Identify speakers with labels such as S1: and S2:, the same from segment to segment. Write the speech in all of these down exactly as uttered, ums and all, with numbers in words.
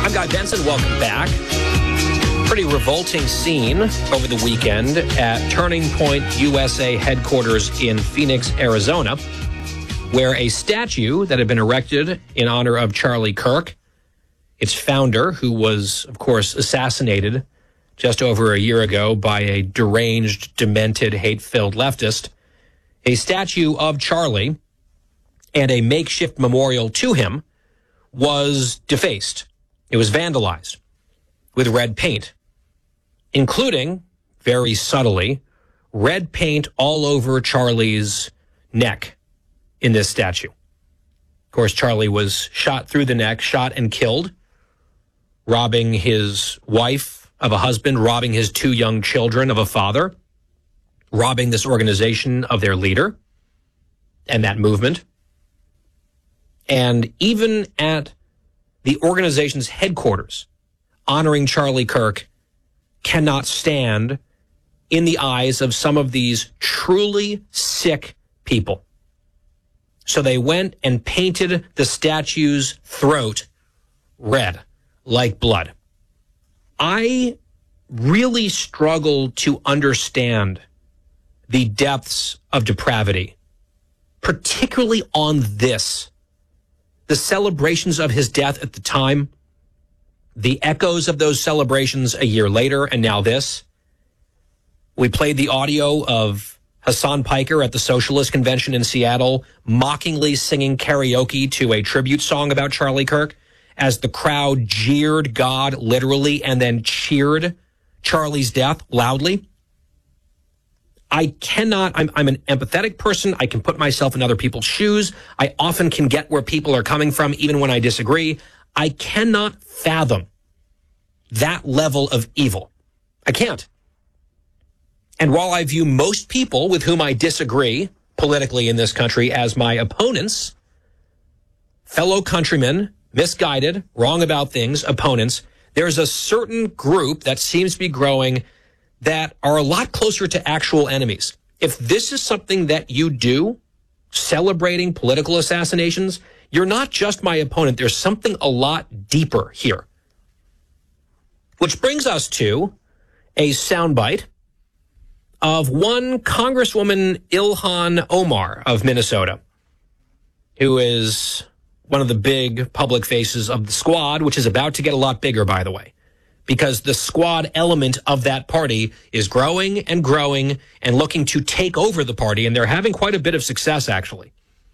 S1: I'm Guy Benson. Welcome back. Pretty revolting scene over the weekend at Turning Point U S A headquarters in Phoenix, Arizona, where a statue that had been erected in honor of Charlie Kirk, its founder, who was, of course, assassinated just over a year ago by a deranged, demented, hate-filled leftist, a statue of Charlie and a makeshift memorial to him was defaced. It was vandalized with red paint, including, very subtly, red paint all over Charlie's neck in this statue. Of course, Charlie was shot through the neck, shot and killed, robbing his wife of a husband, robbing his two young children of a father, robbing this organization of their leader and that movement. And even at the organization's headquarters, honoring Charlie Kirk cannot stand in the eyes of some of these truly sick people. So they went and painted the statue's throat red, like blood. I really struggle to understand the depths of depravity, particularly on this. The celebrations of his death at the time, the echoes of those celebrations a year later, and now this. We played the audio of Hassan Piker at the Socialist Convention in Seattle, mockingly singing karaoke to a tribute song about Charlie Kirk, as the crowd jeered God literally and then cheered Charlie's death loudly. I cannot, I'm, I'm an empathetic person. I can put myself in other people's shoes. I often can get where people are coming from, even when I disagree. I cannot fathom that level of evil. I can't. And while I view most people with whom I disagree politically in this country as my opponents, fellow countrymen, misguided, wrong about things, opponents, there's a certain group that seems to be growing that are a lot closer to actual enemies. If this is something that you do, celebrating political assassinations, you're not just my opponent. There's something a lot deeper here. Which brings us to a soundbite of one Congresswoman Ilhan Omar of Minnesota, who is one of the big public faces of the Squad, which is about to get a lot bigger, by the way, because the Squad element of that party is growing and growing and looking to take over the party, and they're having quite a bit of success, actually.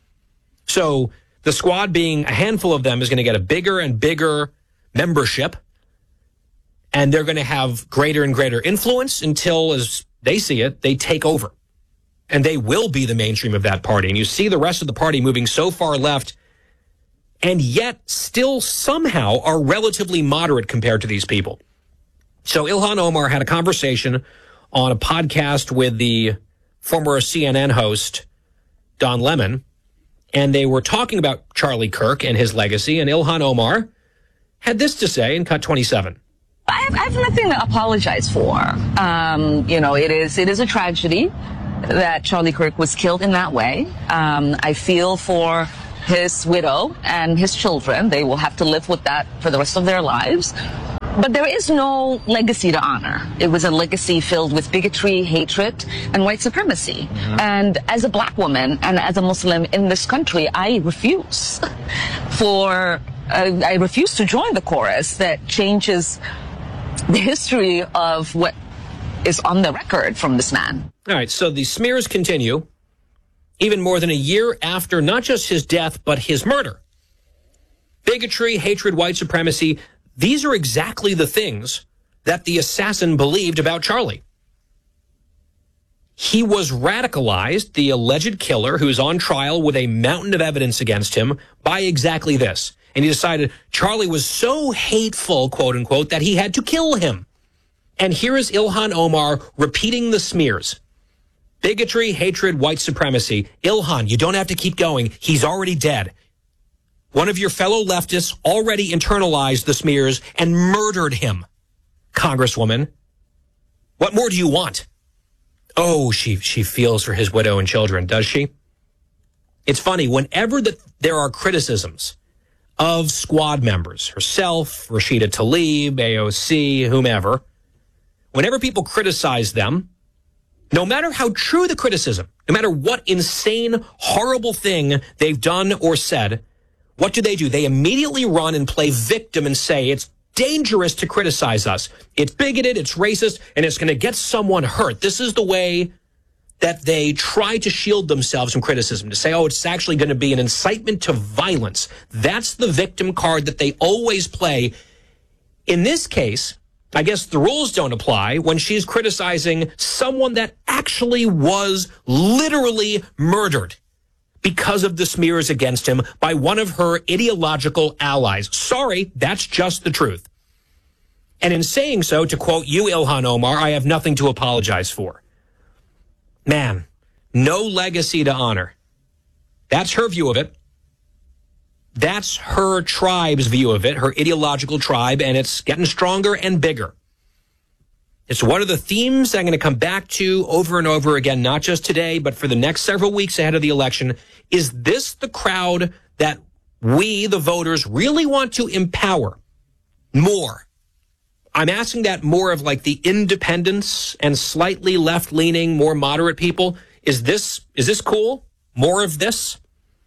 S1: So the Squad, being a handful of them, is going to get a bigger and bigger membership, and they're going to have greater and greater influence until, as they see it, they take over. And they will be the mainstream of that party. And you see the rest of the party moving so far left, and yet still somehow are relatively moderate compared to these people. So Ilhan Omar had a conversation on a podcast with the former C N N host, Don Lemon, and they were talking about Charlie Kirk and his legacy, and Ilhan Omar had this to say in Cut twenty-seven.
S2: I have, I have nothing to apologize for. Um, you know, it is it is a tragedy that Charlie Kirk was killed in that way. Um, I feel for his widow and his children. They will have to live with that for the rest of their lives. But there is no legacy to honor. It was a legacy filled with bigotry, hatred, and white supremacy. Mm-hmm. And as a black woman and as a Muslim in this country, I refuse for uh, I refuse to join the chorus that changes the history of what is on the record from this man.
S1: All right, so the smears continue, even more than a year after not just his death, but his murder. Bigotry, hatred, white supremacy, these are exactly the things that the assassin believed about Charlie. He was radicalized, the alleged killer who's on trial with a mountain of evidence against him, by exactly this. And he decided Charlie was so hateful, quote unquote, that he had to kill him. And here is Ilhan Omar repeating the smears. Bigotry, hatred, white supremacy. Ilhan, you don't have to keep going. He's already dead. One of your fellow leftists already internalized the smears and murdered him. Congresswoman, what more do you want? Oh, she she feels for his widow and children, does she? It's funny, whenever the, there are criticisms of squad members, herself, Rashida Tlaib, A O C, whomever, whenever people criticize them, no matter how true the criticism, no matter what insane, horrible thing they've done or said, what do they do? They immediately run and play victim and say it's dangerous to criticize us. It's bigoted, it's racist, and it's going to get someone hurt. This is the way that they try to shield themselves from criticism, to say, oh, it's actually going to be an incitement to violence. That's the victim card that they always play. In this case, I guess the rules don't apply when she's criticizing someone that actually was literally murdered because of the smears against him by one of her ideological allies. Sorry, that's just the truth. And in saying so, to quote you, Ilhan Omar, I have nothing to apologize for. Man, no legacy to honor. That's her view of it. That's her tribe's view of it, her ideological tribe, and it's getting stronger and bigger. It's one of the themes I'm going to come back to over and over again, not just today, but for the next several weeks ahead of the election. Is this the crowd that we, the voters, really want to empower more? I'm asking that more of like the independents and slightly left-leaning, more moderate people. Is this, is this cool? More of this?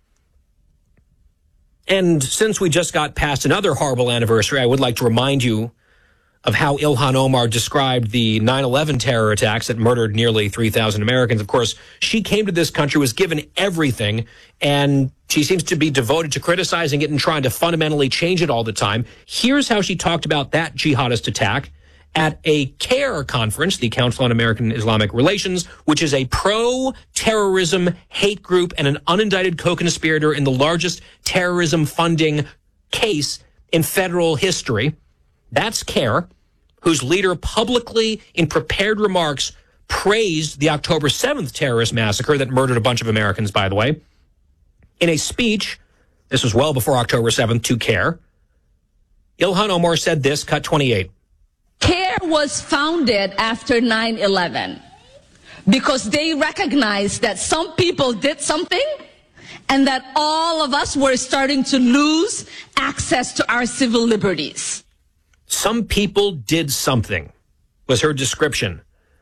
S1: And since we just got past another horrible anniversary, I would like to remind you of how Ilhan Omar described the nine eleven terror attacks that murdered nearly three thousand Americans. Of course, she came to this country, was given everything, and she seems to be devoted to criticizing it and trying to fundamentally change it all the time. Here's how she talked about that jihadist attack at a CARE conference, the Council on American Islamic Relations, which is a pro-terrorism hate group and an unindicted co-conspirator in the largest terrorism funding case in federal history. That's CARE, whose leader publicly, in prepared remarks, praised the October seventh terrorist massacre that murdered a bunch of Americans, by the way. In a speech, this was well before October seventh, to CARE, Ilhan Omar said this, cut twenty-eight.
S3: CARE was founded after nine eleven because they recognized that some people did something and that all of us were starting to lose access to our civil liberties.
S1: Some people did something, was her description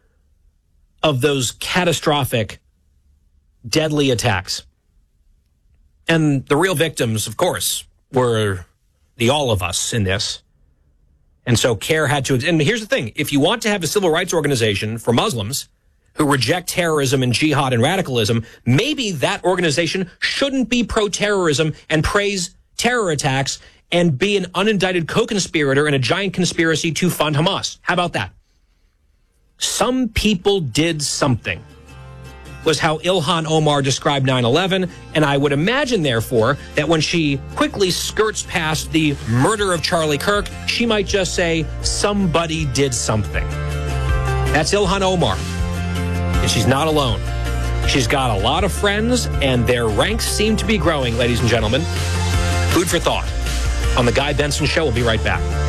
S1: of those catastrophic, deadly attacks. And the real victims, of course, were the all of us in this. And so CARE had to, and here's the thing, if you want to have a civil rights organization for Muslims who reject terrorism and jihad and radicalism, maybe that organization shouldn't be pro-terrorism and praise terror attacks and be an unindicted co-conspirator in a giant conspiracy to fund Hamas. How about that? Some people did something, was how Ilhan Omar described nine eleven, and I would imagine, therefore, that when she quickly skirts past the murder of Charlie Kirk, she might just say, somebody did something. That's Ilhan Omar, and she's not alone. She's got a lot of friends, and their ranks seem to be growing, ladies and gentlemen. Food for thought on The Guy Benson Show. We'll be right back.